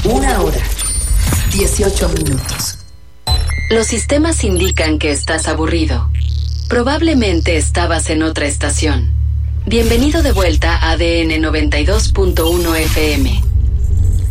1 hora, 18 minutos. Los sistemas indican que estás aburrido. Probablemente estabas en otra estación. Bienvenido de vuelta a ADN 92.1 FM.